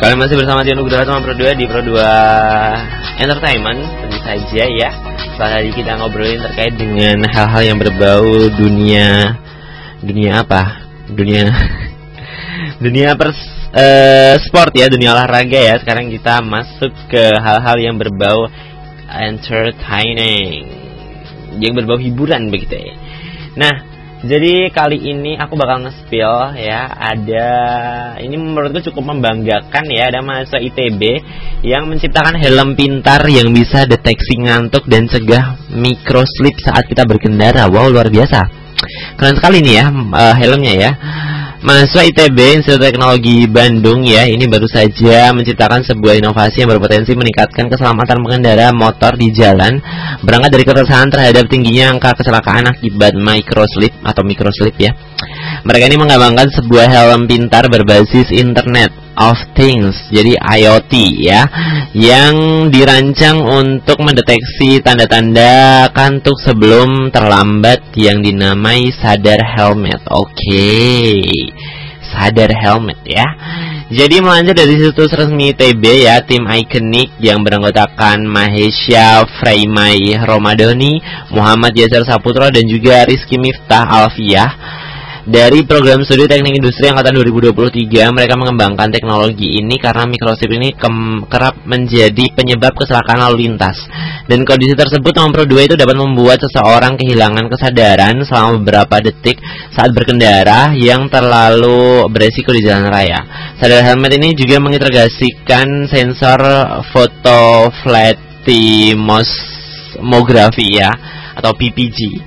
Kalian masih bersama Dian Nugraha teman Pro 2 di Pro 2 Entertainment. Tentu saja ya, setelah tadi kita ngobrolin terkait dengan hal-hal yang berbau dunia apa? Dunia sport ya, dunia olahraga ya. Sekarang kita masuk ke hal-hal yang berbau entertaining, yang berbau hiburan begitu ya. Nah, jadi kali ini aku bakal nge-spill ya, ini menurutku cukup membanggakan ya, ada mahasiswa ITB yang menciptakan helm pintar yang bisa deteksi ngantuk dan cegah microslip saat kita berkendara. Wow, luar biasa. Keren sekali nih ya helmnya ya. Mahasiswa ITB Institut Teknologi Bandung ya, ini baru saja menciptakan sebuah inovasi yang berpotensi meningkatkan keselamatan pengendara motor di jalan, berangkat dari keresahan terhadap tingginya angka kecelakaan akibat microslip ya. Mereka ini mengembangkan sebuah helm pintar berbasis Internet of Things, jadi IoT ya, yang dirancang untuk mendeteksi tanda-tanda kantuk sebelum terlambat yang dinamai Sadar Helmet. Oke, Sadar Helmet ya. Jadi melansir dari situs resmi ITB ya, tim Iconic yang beranggotakan Mahesha Freimai Romadoni, Muhammad Yasir Saputra dan juga Rizky Miftah Alfiah dari program studi teknik industri angkatan 2023, mereka mengembangkan teknologi ini karena microchip ini kerap menjadi penyebab kecelakaan lalu lintas. Dan kondisi tersebut nomor 2 itu dapat membuat seseorang kehilangan kesadaran selama beberapa detik saat berkendara yang terlalu beresiko di jalan raya. Sadar helmet ini juga mengintegrasikan sensor photoflatimografi ya, atau PPG,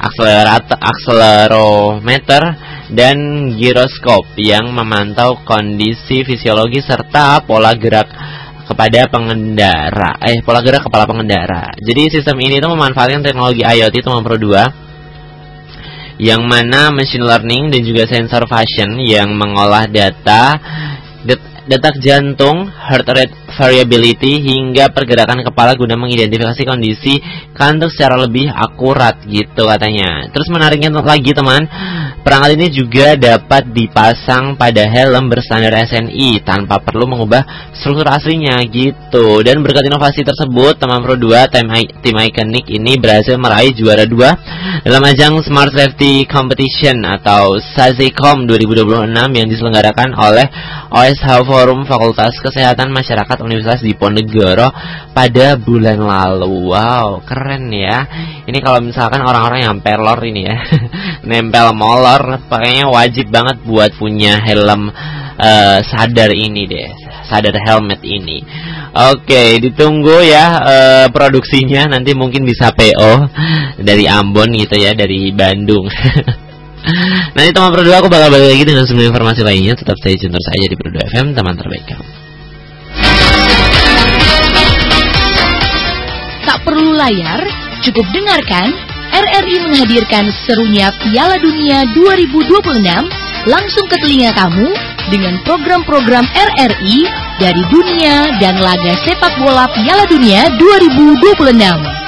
akselerometer dan giroskop yang memantau kondisi fisiologis serta pola gerak kepala pengendara. Jadi sistem ini itu memanfaatkan teknologi IoT teman Pro 2, yang mana machine learning dan juga sensor fashion yang mengolah detak jantung, heart rate variability hingga pergerakan kepala guna mengidentifikasi kondisi kantuk secara lebih akurat gitu katanya. Terus menariknya lagi teman, perangkat ini juga dapat dipasang pada helm berstandar SNI tanpa perlu mengubah struktur aslinya gitu. Dan berkat inovasi tersebut, teman Pro 2 tim Iconic ini berhasil meraih juara 2 dalam ajang Smart Safety Competition atau SASECOM 2026 yang diselenggarakan oleh OSH Forum Fakultas Kesehatan Masyarakat Universitas Diponegoro pada bulan lalu. Wow, keren ya. Ini kalau misalkan orang-orang yang pelor ini ya nempel molor, pakainya wajib banget buat punya helm sadar ini deh, sadar helmet ini. Oke, ditunggu ya produksinya, nanti mungkin bisa PO dari Ambon gitu ya, dari Bandung. Nanti teman Pro 2 aku bakal balik lagi dengan semua informasi lainnya. Tetap stay tune terus aja di Pro 2 FM, teman terbaik kamu. Tak perlu layar, cukup dengarkan. RRI menghadirkan serunya Piala Dunia 2026 langsung ke telinga kamu dengan program-program RRI dari dunia dan laga sepak bola Piala Dunia 2026.